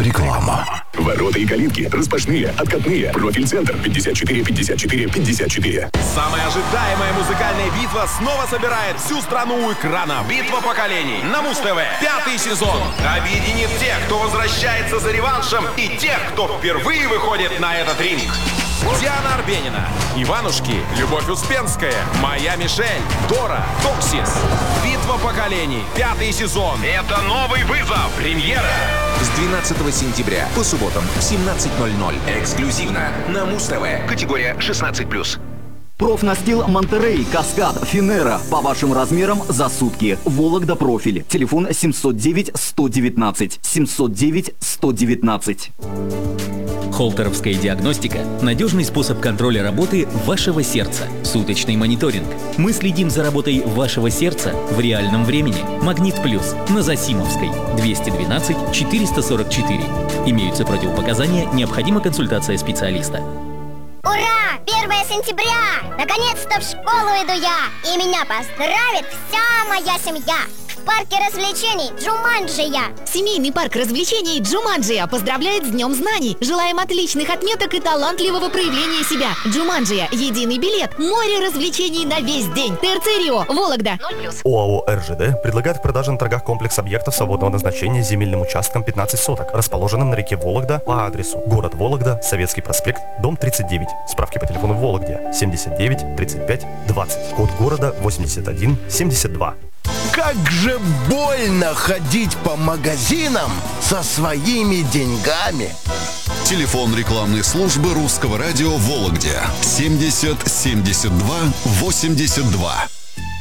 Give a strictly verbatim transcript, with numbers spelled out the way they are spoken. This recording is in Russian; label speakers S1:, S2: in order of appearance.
S1: Реклама.
S2: Ворота и калитки распашные, откатные. Профиль-центр пятьдесят четыре пятьдесят четыре пятьдесят четыре.
S3: Самая ожидаемая музыкальная битва снова собирает всю страну у экрана. Битва поколений на Муз-ТВ. Пятый сезон. Объединит тех, кто возвращается за реваншем, и тех, кто впервые выходит на этот ринг. Диана Арбенина, Иванушки, Любовь Успенская, Моя Мишель, Дора, Токсис. Битва поколений. Пятый сезон. Это новый вызов. Премьера.
S4: С двенадцатого сентября по субботам в семнадцать ноль ноль. Эксклюзивно на Муз-ТВ. Категория шестнадцать плюс.
S5: Профнастил Монтерей, Каскад, Финера. По вашим размерам за сутки. Вологда профиль. Телефон семьсот девять сто девятнадцать. семьсот девять сто девятнадцать.
S6: Холтеровская диагностика – надежный способ контроля работы вашего сердца. Суточный мониторинг. Мы следим за работой вашего сердца в реальном времени. Магнит Плюс на Засимовской. двести двенадцать четыреста сорок четыре. Имеются противопоказания, необходима консультация специалиста.
S7: Ура! первое сентября! Наконец-то в школу иду я! И меня поздравит вся моя семья! В парке развлечений Джуманджия!
S8: Семейный парк развлечений Джуманджия поздравляет с Днем знаний! Желаем отличных отметок и талантливого проявления себя! Джуманджия – единый билет! Море развлечений на весь день! ТРЦ Рио, Вологда!
S9: ОАО «РЖД» предлагает в продаже на торгах комплекс объектов свободного назначения с земельным участком пятнадцать соток, расположенным на реке Вологда по адресу город Вологда, Советский проспект, дом тридцать девять. Справки по телефону в Вологде семьдесят девять тридцать пять двадцать. Код города восемьдесят один семьдесят два.
S1: Как же больно ходить по магазинам со своими деньгами.
S10: Телефон рекламной службы Русского радио в Вологде семьдесят семьдесят два восемьдесят два.